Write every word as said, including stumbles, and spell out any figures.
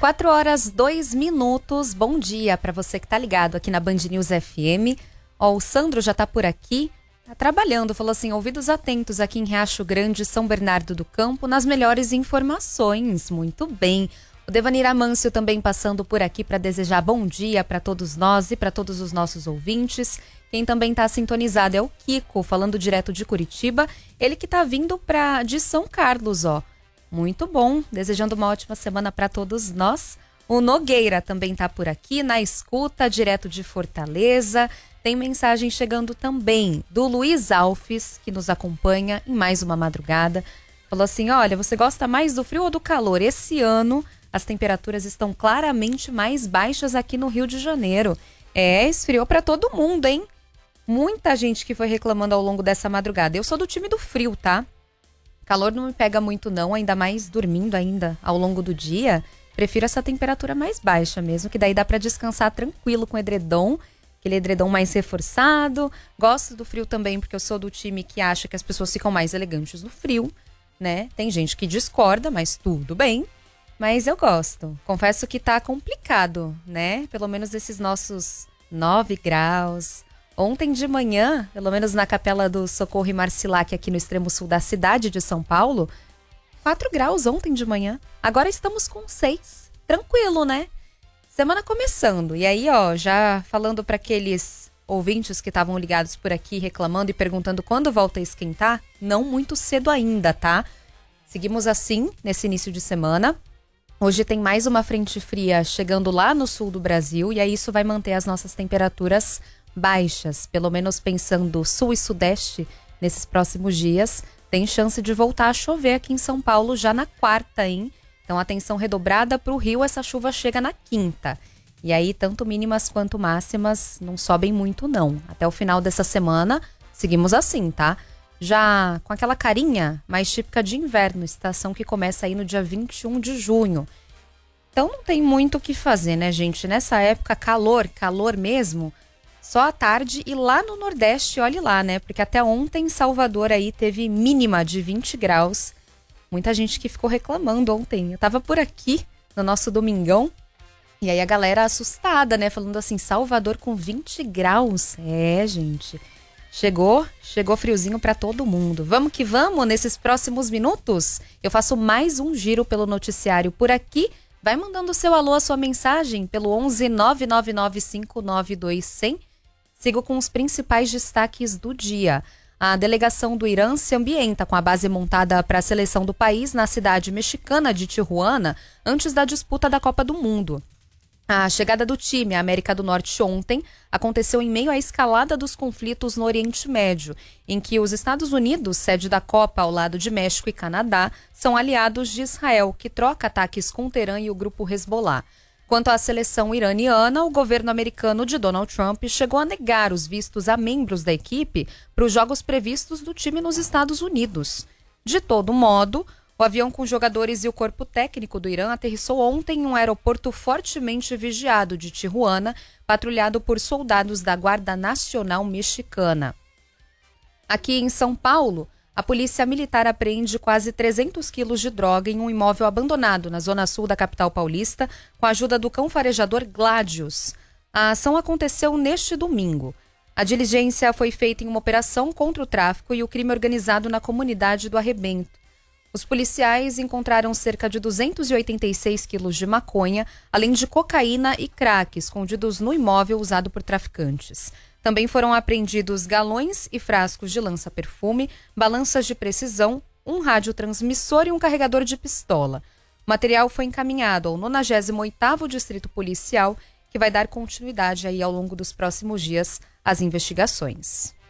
quatro horas, dois minutos. Bom dia para você que tá ligado aqui na Band News F M. Ó, o Sandro já tá por aqui, tá trabalhando, falou assim, ouvidos atentos aqui em Riacho Grande, São Bernardo do Campo, nas melhores informações. Muito bem. O Devanir Amâncio também passando por aqui para desejar bom dia para todos nós e para todos os nossos ouvintes. Quem também está sintonizado é o Kiko, falando direto de Curitiba. Ele que está vindo pra, de São Carlos, ó. Muito bom, desejando uma ótima semana para todos nós. O Nogueira também está por aqui, na escuta, direto de Fortaleza. Tem mensagem chegando também do Luiz Alves, que nos acompanha em mais uma madrugada. Falou assim, olha, você gosta mais do frio ou do calor? Esse ano as temperaturas estão claramente mais baixas aqui no Rio de Janeiro. É, esfriou para todo mundo, hein? Muita gente que foi reclamando ao longo dessa madrugada. Eu sou do time do frio, tá? Calor não me pega muito não, ainda mais dormindo ainda ao longo do dia. Prefiro essa temperatura mais baixa mesmo, que daí dá para descansar tranquilo com edredom, aquele edredom mais reforçado. Gosto do frio também, porque eu sou do time que acha que as pessoas ficam mais elegantes no frio, né? Tem gente que discorda, mas tudo bem. Mas eu gosto. Confesso que tá complicado, né? Pelo menos esses nossos nove graus. Ontem de manhã, pelo menos na Capela do Socorro e Marcilac, aqui no extremo sul da cidade de São Paulo, quatro graus ontem de manhã. Agora estamos com seis. Tranquilo, né? Semana começando. E aí, ó, já falando para aqueles ouvintes que estavam ligados por aqui, reclamando e perguntando quando volta a esquentar, não muito cedo ainda, tá? Seguimos assim, nesse início de semana. Hoje tem mais uma frente fria chegando lá no sul do Brasil e aí isso vai manter as nossas temperaturas baixas, pelo menos pensando sul e sudeste nesses próximos dias. Tem chance de voltar a chover aqui em São Paulo já na quarta, hein? Então atenção redobrada para o Rio, essa chuva chega na quinta. E aí tanto mínimas quanto máximas não sobem muito não. Até o final dessa semana seguimos assim, tá? Já com aquela carinha mais típica de inverno, estação que começa aí no dia vinte e um de junho. Então não tem muito o que fazer, né, gente? Nessa época, calor, calor mesmo, só à tarde e lá no Nordeste, olhe lá, né? Porque até ontem Salvador aí teve mínima de vinte graus. Muita gente que ficou reclamando ontem. Eu tava por aqui no nosso domingão e aí a galera assustada, né? Falando assim, Salvador com vinte graus. É, gente... Chegou, chegou friozinho para todo mundo. Vamos que vamos, nesses próximos minutos, eu faço mais um giro pelo noticiário por aqui. Vai mandando o seu alô, a sua mensagem pelo onze nove nove nove cinco nove dois zero zero. Sigo com os principais destaques do dia. A delegação do Irã se ambienta com a base montada para a seleção do país na cidade mexicana de Tijuana, antes da disputa da Copa do Mundo. A chegada do time à América do Norte ontem aconteceu em meio à escalada dos conflitos no Oriente Médio, em que os Estados Unidos, sede da Copa ao lado de México e Canadá, são aliados de Israel, que troca ataques com Teherã e o grupo Hezbollah. Quanto à seleção iraniana, o governo americano de Donald Trump chegou a negar os vistos a membros da equipe para os jogos previstos do time nos Estados Unidos. De todo modo, o avião com jogadores e o corpo técnico do Irã aterrissou ontem em um aeroporto fortemente vigiado de Tijuana, patrulhado por soldados da Guarda Nacional Mexicana. Aqui em São Paulo, a polícia militar apreende quase trezentos quilos de droga em um imóvel abandonado na zona sul da capital paulista, com a ajuda do cão farejador Gladius. A ação aconteceu neste domingo. A diligência foi feita em uma operação contra o tráfico e o crime organizado na comunidade do Arrebento. Os policiais encontraram cerca de duzentos e oitenta e seis quilos de maconha, além de cocaína e crack escondidos no imóvel usado por traficantes. Também foram apreendidos galões e frascos de lança-perfume, balanças de precisão, um radiotransmissor e um carregador de pistola. O material foi encaminhado ao nonagésimo oitavo Distrito Policial, que vai dar continuidade aí ao longo dos próximos dias às investigações.